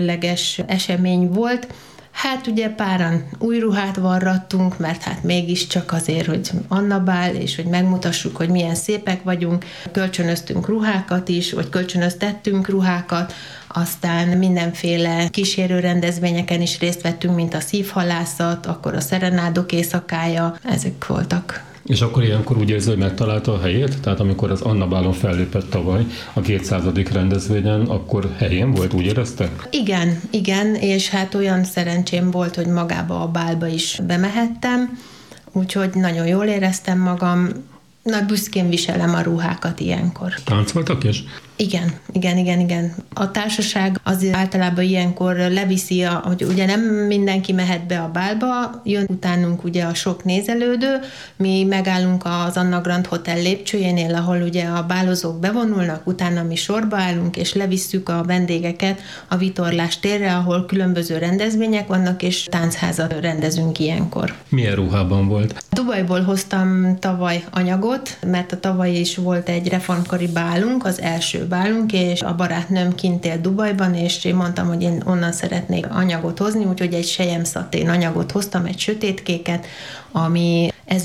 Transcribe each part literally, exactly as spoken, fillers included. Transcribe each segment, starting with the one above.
különleges esemény volt. Hát ugye páran új ruhát varrattunk, mert hát mégiscsak azért, hogy Anna bál, és hogy megmutassuk, hogy milyen szépek vagyunk. Kölcsönöztünk ruhákat is, vagy kölcsönöztettünk ruhákat, aztán mindenféle kísérő rendezvényeken is részt vettünk, mint a szívhalászat, akkor a szerenádok éjszakája, ezek voltak. És akkor ilyenkor úgy érzi, hogy megtalálta a helyét? Tehát amikor az Anna bálon fellépett tavaly a kétszázadik rendezvényen, akkor helyén volt, úgy érezte? Igen, igen, és hát olyan szerencsém volt, hogy magába a bálba is bemehettem, úgyhogy nagyon jól éreztem magam, nagy büszkén viselem a ruhákat ilyenkor. Táncoltak is? Igen, igen, igen, igen. A társaság az általában ilyenkor leviszi, a, hogy ugye nem mindenki mehet be a bálba, jön utánunk ugye a sok nézelődő, mi megállunk az Anna Grand Hotel lépcsőjénél, ahol ugye a bálozók bevonulnak, utána mi sorba állunk, és levisszük a vendégeket a vitorlás térre, ahol különböző rendezvények vannak, és táncházat rendezünk ilyenkor. Milyen ruhában volt? Dubajból hoztam tavaly anyagot, mert a tavaly is volt egy reformkori bálunk, az első bálunk, és a barátnőm kint él Dubajban, és én mondtam, hogy én onnan szeretnék anyagot hozni, úgyhogy egy selyemszatén anyagot hoztam, egy sötétkéket, ami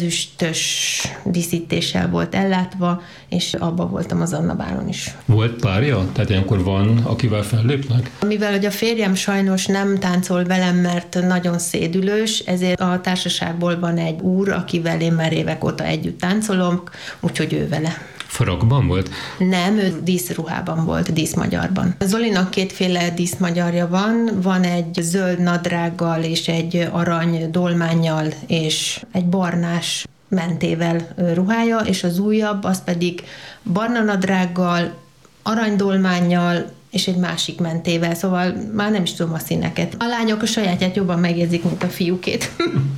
ezüstös díszítéssel volt ellátva, és abba voltam az Anna bálon is. Volt párja? Tehát ilyenkor van, akivel fellépnek? Mivel hogy a férjem sajnos nem táncol velem, mert nagyon szédülős, ezért a társaságból van egy úr, akivel én már évek óta együtt táncolom, úgyhogy ő vele. Faragban volt? Nem, ő díszruhában volt, díszmagyarban. Zolinak kétféle díszmagyarja van, van egy zöld nadrággal és egy arany dolmánnyal és egy barnás mentével ruhája, és az újabb, az pedig barna nadrággal, aranydolmánnyal és egy másik mentével, szóval már nem is tudom a színeket. A lányok a sajátját jobban megjegyzik, mint a fiúkét.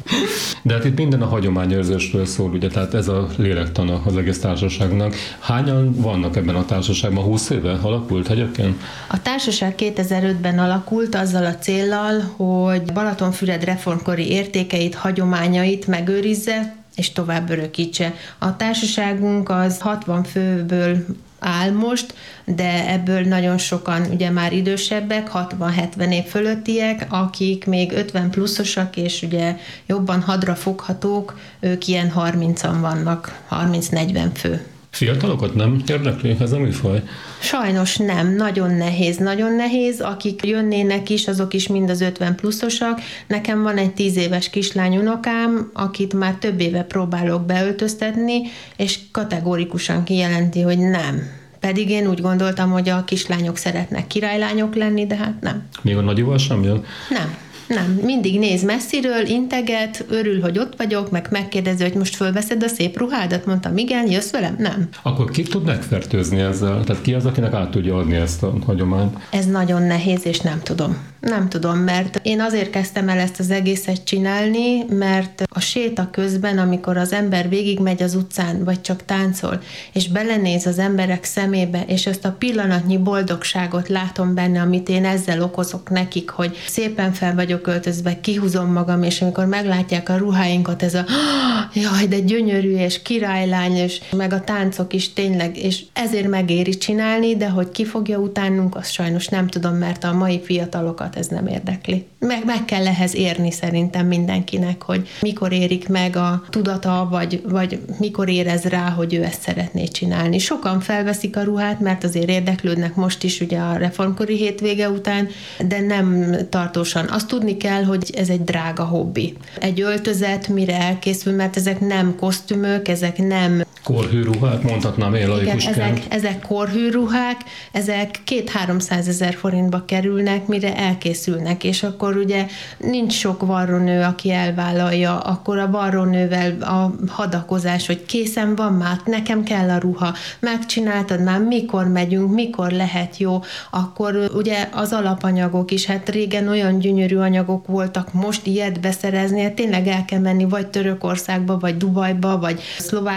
De hát itt minden a hagyományőrzésről szól, ugye, tehát ez a lélektana az egész társaságnak. Hányan vannak ebben a társaságban? húsz éve alakult egyébként? A társaság kétezer-ötben alakult azzal a céllal, hogy Balatonfüred reformkori értékeit, hagyományait megőrizze, és tovább örökítse. A társaságunk az hatvan főből áll most, de ebből nagyon sokan ugye már idősebbek, hatvan-hetven év fölöttiek, akik még ötven pluszosak, és ugye jobban hadra foghatók, ők ilyen harmincan vannak, harminc-negyven fő. Fiatalokat nem érdekli ez a műfaj? Sajnos nem, nagyon nehéz, nagyon nehéz. Akik jönnének is, azok is mind az ötven pluszosak. Nekem van egy tíz éves kislány unokám, akit már több éve próbálok beöltöztetni, és kategórikusan kijelenti, hogy nem. Pedig én úgy gondoltam, hogy a kislányok szeretnek királylányok lenni, de hát nem. Még a nagyival sem jön? Nem. Nem, mindig néz messziről, integet, örül, hogy ott vagyok, meg megkérdezi, hogy most fölveszed a szép ruhádat? Mondtam, igen, jössz velem? Nem. Akkor ki tud megfertőzni ezzel? Tehát ki az, akinek át tudja adni ezt a hagyományt? Ez nagyon nehéz, és nem tudom. Nem tudom, mert én azért kezdtem el ezt az egészet csinálni, mert a séta közben, amikor az ember végigmegy az utcán, vagy csak táncol, és belenéz az emberek szemébe, és ezt a pillanatnyi boldogságot látom benne, amit én ezzel okozok nekik, hogy szépen fel vagyok öltözve, kihúzom magam, és amikor meglátják a ruháinkat, ez a jaj, de gyönyörű, és királylány, és meg a táncok is tényleg, és ezért megéri csinálni, de hogy ki fogja utánunk, azt sajnos nem tudom, mert a mai fiatalokat ez nem érdekli. Meg, meg kell ehhez érni szerintem mindenkinek, hogy mikor érik meg a tudata, vagy, vagy mikor érez rá, hogy ő ezt szeretné csinálni. Sokan felveszik a ruhát, mert azért érdeklődnek most is ugye a reformkori hétvége után, de nem tartósan. Azt tudni kell, hogy ez egy drága hobbi. Egy öltözet, mire elkészül, mert ezek nem kosztümök, ezek nem korhű ruhák, mondhatnám én laikusként. Ezek, ezek korhű ruhák, ezek két-háromszázezer forintba kerülnek, mire elkészülnek, és akkor ugye nincs sok varrónő, aki elvállalja, akkor a varrónővel a hadakozás, hogy készen van már, nekem kell a ruha, megcsináltad már, mikor megyünk, mikor lehet jó, akkor ugye az alapanyagok is, hát régen olyan gyönyörű anyagok voltak, most ilyet beszerezni, hát tényleg el kell menni vagy Törökországba, vagy Dubajba, vagy Szlovákiába,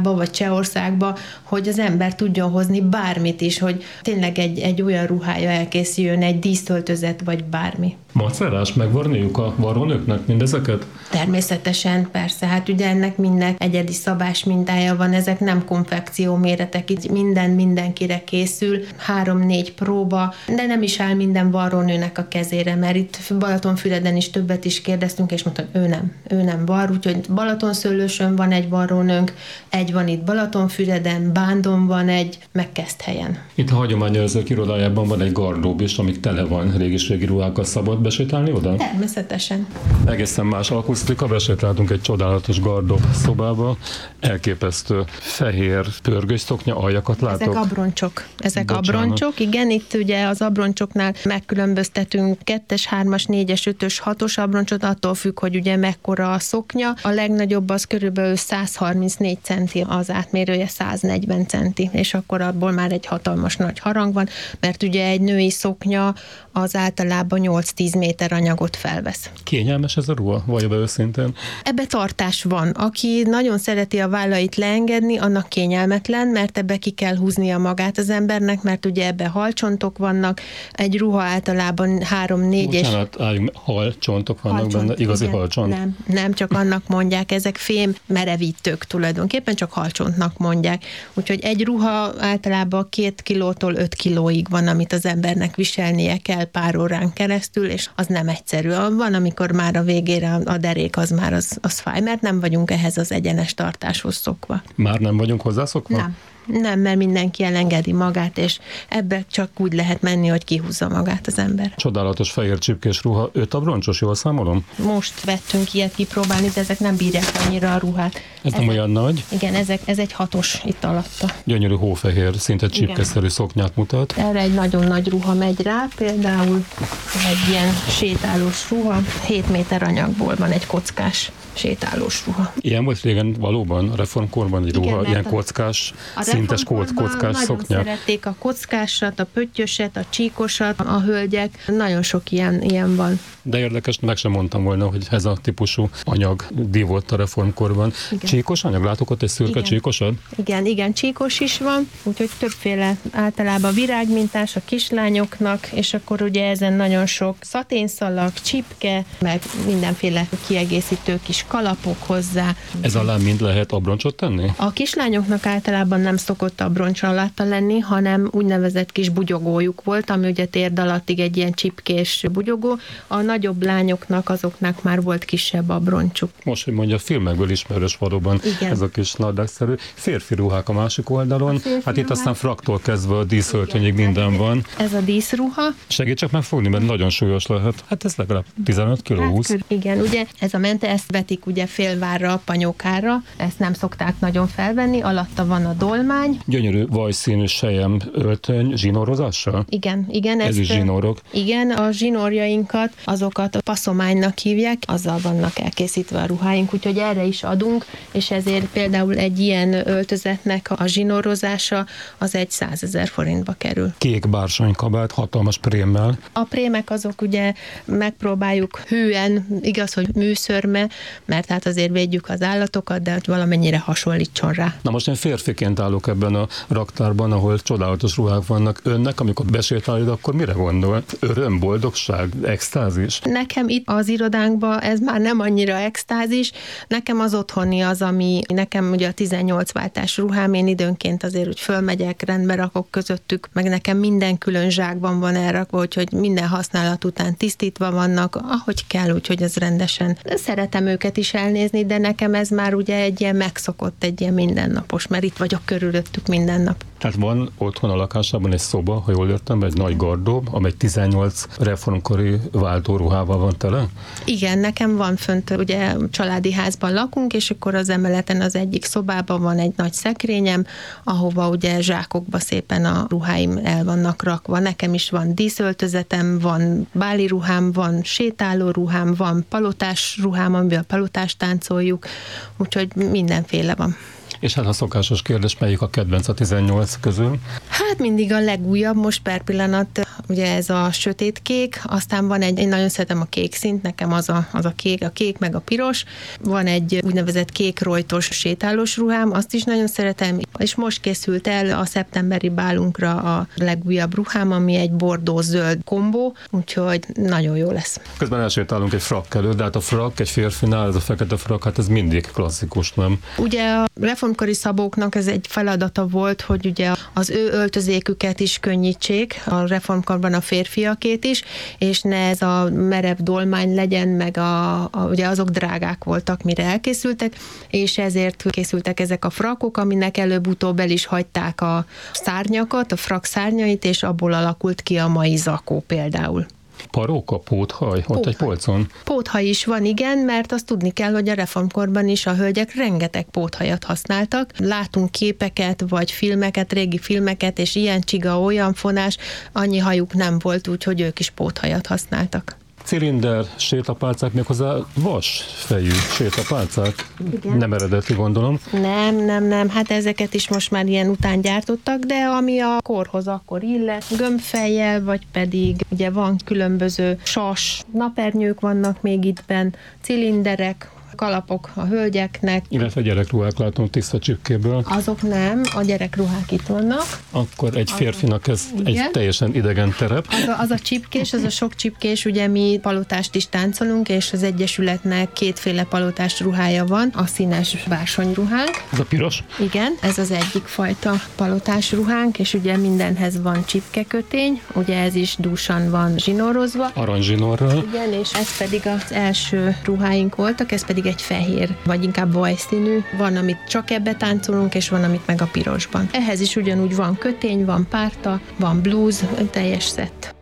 Ausztriába vagy Csehországba, hogy az ember tudjon hozni bármit is, hogy tényleg egy, egy olyan ruhája elkészüljön, egy díszöltözet vagy bármi. Macerás, megvarniuk a varrónőknek mindezeket? Természetesen, persze, hát ugye ennek minden egyedi szabás mintája van, ezek nem konfekció méretek, itt minden mindenkire készül, három-négy próba, de nem is áll minden varrónőnek a kezére, mert itt Balatonfüreden is többet is kérdeztünk, és mondta, ő nem, ő nem var, úgyhogy Balatonszőlősön van egy varrónőnk, egy van itt Balatonfüreden, Bándon van egy, meg Keszthelyen. Itt a hagyományőrzők irodájában van egy gardrób is, amik tele van régi-régi ruhákkal. Szabad besétálni oda? Természetesen. Egészen más akusztika, besétáltunk egy csodálatos gardrób szobába, elképesztő fehér pörgős szoknya, aljakat látok. Ezek abroncsok. Ezek Bocsánat. abroncsok, igen, itt ugye az abroncsoknál megkülönböztetünk kettes, hármas, négyes, ötös, hatos abroncsot, attól függ, hogy ugye mekkora a szoknya. A legnagyobb az körülbelül száz harmincnégy centi, az átmérője száz negyven centi, és akkor abból már egy hatalmas nagy harang van, mert ugye egy női szoknya az általában nyolc-tíz méter anyagot felvesz. Kényelmes ez a ruha? Vagy be őszintén? Ebbe tartás van. Aki nagyon szereti a vállait leengedni, annak kényelmetlen, mert ebbe ki kell húznia magát az embernek, mert ugye ebbe halcsontok vannak. Egy ruha általában három-négy és... Bocsánat, álljunk, halcsontok vannak halcsont, benne, igazi igen, halcsont? Nem, nem, csak annak mondják, ezek fém merevítők tulajdonképpen, csak halcsontnak mondják. Úgyhogy egy ruha általában két kilótól öt kilóig van, amit az embernek viselnie kell pár órán keresztül, és az nem egyszerű. Van, amikor már a végére a derék az már az, az fáj, mert nem vagyunk ehhez az egyenes tartáshoz szokva. Már nem vagyunk hozzászokva? Nem. Nem, mert mindenki elengedi magát, és ebbe csak úgy lehet menni, hogy kihúzza magát az ember. Csodálatos fehér csipkés ruha, öt abroncsos, jól számolom? Most vettünk ilyet kipróbálni, de ezek nem bírják annyira a ruhát. Ez ezek, nem olyan nagy? Igen, ezek, ez egy hatos itt alatta. Gyönyörű hófehér, szinte csipkeszerű szoknyát mutat. Erre egy nagyon nagy ruha megy rá, például egy ilyen sétálós ruha, hét méter anyagból van egy kockás sétálós ruha. Ilyen volt régen valóban a reformkorban egy ruha, igen, ilyen kockás, szintes kockás szoknya. Nagyon szerették a kockásat, a pöttyöset, a csíkosat, a hölgyek, nagyon sok ilyen, ilyen van. De érdekes, meg sem mondtam volna, hogy ez a típusú anyag divott a reformkorban. Igen. Csíkos anyag? Látok ott egy szürke igen. csíkosad? Igen, igen, csíkos is van, úgyhogy többféle általában virágmintás a kislányoknak, és akkor ugye ezen nagyon sok szaténszalag, csipke, meg mindenféle kiegészítő kis kalapok hozzá. Ez alá mind lehet abroncsot tenni? A kislányoknak általában nem szokott abroncs alatta lenni, hanem úgynevezett kis bugyogójuk volt, ami ugye térd alattig egy ilyen csipkés bugyogó. A nagyobb lányoknak, azoknak már volt kisebb abroncsuk. Most, hogy mondja, a filmekből ismerős valóban igen. ez a kis nadrágszerű. Férfi ruhák a másik oldalon. A hát ruhák... itt aztán fraktól kezdve a díszöltönyig minden van. Ez a díszruha. Segíts csak megfogni, mert nagyon súlyos lehet. Hát ez legalább tizenöt kiló, húsz. Hát, igen, ugye ez a mente, ezt vetik ugye félvárra, panyókára, ezt nem szokták nagyon felvenni, alatta van a dolmány. Gyönyörű vajszínű sejem öltöny zsinórozással? Igen, igen. Ez is zsinórok. Igen, a zsinórjainkat, azokat a passzománynak hívják, azzal vannak elkészítve a ruháink, úgyhogy erre is adunk, és ezért például egy ilyen öltözetnek a zsinórozása az egy százezer forintba kerül. Kék bársonykabát, hatalmas prémmel. A prémek azok ugye megpróbáljuk hűen, igaz, hogy műszörme, mert hát azért védjük az állatokat, de hogy valamennyire hasonlítson rá. Na most én férfiként állok ebben a raktárban, ahol csodálatos ruhák vannak. Önnek, amikor besétálod, akkor mire gondol? Öröm, boldogság, extázis? Nekem itt az irodánkban ez már nem annyira extázis. Nekem az otthoni az, ami nekem ugye a tizennyolc váltás ruhám, én időnként azért úgy fölmegyek, rendbe rakok közöttük, meg nekem minden külön zsákban van elrakva, úgyhogy minden használat után tisztítva vannak, ahogy kell, úgyhogy ez rendesen. Szeretem őket is elnézni, de nekem ez már ugye egy ilyen megszokott, egy ilyen mindennapos, mert itt vagyok körülöttük minden nap. Tehát van otthon a lakásában egy szoba, ha jól értem, egy nagy gardrób, amely tizennyolc reformkori váltóruhával van tele? Igen, nekem van fönt, ugye családi házban lakunk, és akkor az emeleten az egyik szobában van egy nagy szekrényem, ahova ugye zsákokba szépen a ruháim el vannak rakva. Nekem is van díszöltözetem, van báli ruhám, van sétáló ruhám, van palotás ruhám, amivel palotást táncoljuk, úgyhogy mindenféle van. És hát a szokásos kérdés, melyik a kedvenc a tizennyolc közül? Hát mindig a legújabb, most per pillanat ugye ez a sötétkék, aztán van egy, én nagyon szeretem a kék színt, nekem az a, az a kék, a kék meg a piros, van egy úgynevezett kék rojtos sétálós ruhám, azt is nagyon szeretem, és most készült el a szeptemberi bálunkra a legújabb ruhám, ami egy bordó-zöld kombó, úgyhogy nagyon jó lesz. Közben elsétálunk egy frakk előtt, de hát a frakk egy férfinál, ez a fekete frakk, hát ez mindig klasszikus, nem? Ugye a reformkori szabóknak ez egy feladata volt, hogy ugye az ő öltözéküket is könnyítsék, a reformkorban a férfiakét is, és ne ez a merev dolmány legyen, meg a, a, ugye azok drágák voltak, mire elkészültek, és ezért készültek ezek a frakok, aminek előbb-utóbb el is hagyták a szárnyakat, a frak szárnyait, és abból alakult ki a mai zakó például. Paróka, póthaj, ott egy polcon? Póthaj is van, igen, mert azt tudni kell, hogy a reformkorban is a hölgyek rengeteg póthajat használtak. Látunk képeket, vagy filmeket, régi filmeket, és ilyen csiga, olyan fonás, annyi hajuk nem volt, úgyhogy ők is póthajat használtak. Cilinder, sétapálcák, méghozzá vas fejű sétapálcák. Igen. Nem eredeti, gondolom. Nem, nem, nem, hát ezeket is most már ilyen után gyártottak, de ami a korhoz akkor illet, gömbfejjel, vagy pedig ugye van különböző sas, napernyők vannak még ittben, cilinderek, kalapok a hölgyeknek. Illetve gyerekruhák látom tiszta csipkéből. Azok nem, a gyerekruhák itt vannak. Akkor egy férfinak ez igen. egy teljesen idegen terep. Az a, az a csipkés, az a sok csipkés, ugye mi palotást is táncolunk, és az Egyesületnek kétféle palotás ruhája van, a színes bársonyruhánk. Ez a piros? Igen, ez az egyik fajta palotás ruhánk, és ugye mindenhez van csipkekötény, ugye ez is dúsan van zsinórozva. Aranyzsinórral. Igen, és ez pedig az első ruháink voltak, ez pedig egy fehér, vagy inkább vajszínű. Van, amit csak ebbe táncolunk, és van, amit meg a pirosban. Ehhez is ugyanúgy van kötény, van párta, van blúz, teljes szett.